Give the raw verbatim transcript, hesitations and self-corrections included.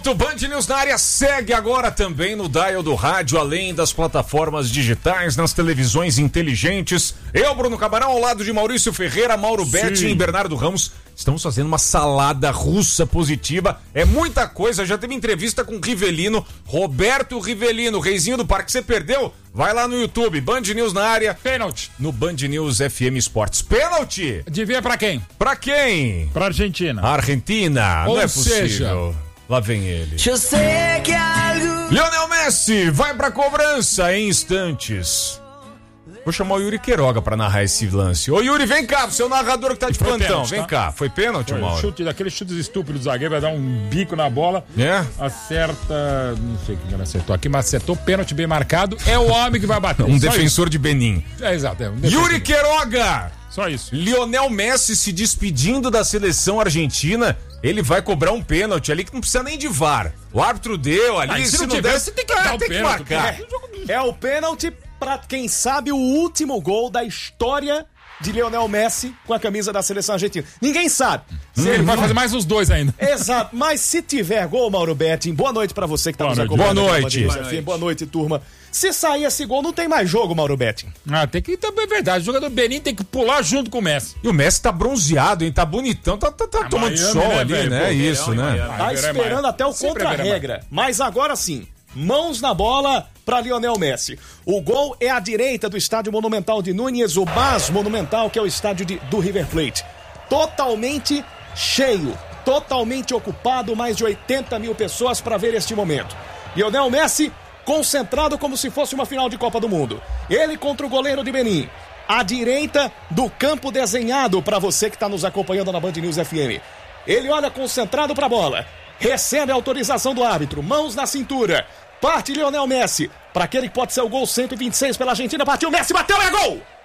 O Band News na área segue agora também no dial do rádio, além das plataformas digitais, nas televisões inteligentes. Eu, Bruno Camarão, ao lado de Maurício Ferreira, Mauro Betti e Bernardo Ramos. Estamos fazendo uma salada russa positiva. É muita coisa. Já teve entrevista com o Rivelino, Roberto Rivelino, reizinho do parque. Você perdeu? Vai lá no YouTube, Band News na área. Pênalti. No Band News F M Esportes. Pênalti? Devia pra quem? Pra quem? Pra Argentina. Argentina. Ou não é seja... possível. Lá vem ele. Lionel Messi vai pra cobrança em instantes. Vou chamar o Yuri Queiroga pra narrar esse lance. Ô Yuri, vem cá, seu narrador que tá de plantão. Pênalti, vem tá? cá. Foi pênalti, Foi, Mauro? Chute, daqueles chutes estúpidos do zagueiro, vai dar um bico na bola. É? Acerta. Não sei quem ele acertou aqui, mas acertou. Pênalti bem marcado. É o homem que vai bater. Um Só defensor isso. de Benin. É, exato. É um Yuri Queiroga! Só isso. Lionel Messi se despedindo da seleção argentina. Ele vai cobrar um pênalti ali que não precisa nem de V A R. O árbitro deu ali. Mas se, se não não tiver, der, você tem que é, dar o tem que pênalti, marcar. É, é o pênalti pra, quem sabe, o último gol da história de Lionel Messi com a camisa da seleção argentina. Ninguém sabe. Hum, ele vai fazer mais uns dois ainda. Exato. Mas se tiver gol, Mauro Betting, boa noite pra você que tá Boa nos noite. acompanhando. Boa noite. Boa noite. Boa noite, turma. Se sair esse gol, não tem mais jogo, Mauro Betting. Ah, tem que também é verdade. O jogador Benin tem que pular junto com o Messi. E o Messi tá bronzeado, hein? Tá bonitão, tá, tá, tá tomando Miami, sol né, ali, velho? né? Pô, Isso, Miami, né? Miami. Tá esperando até o Sempre contra-regra. Mas agora sim, mãos na bola para Lionel Messi. O gol é à direita do estádio Monumental de Núñez, o Mas Monumental, que é o estádio de, do River Plate. Totalmente cheio, totalmente ocupado, mais de oitenta mil pessoas para ver este momento. Lionel Messi concentrado como se fosse uma final de Copa do Mundo. Ele contra o goleiro de Benin. À direita do campo desenhado para você que está nos acompanhando na Band News F M. Ele olha concentrado para a bola. Recebe a autorização do árbitro. Mãos na cintura. Parte Lionel Messi. Para aquele que pode ser o gol cento e vinte e seis pela Argentina. Partiu Messi, bateu, é gol!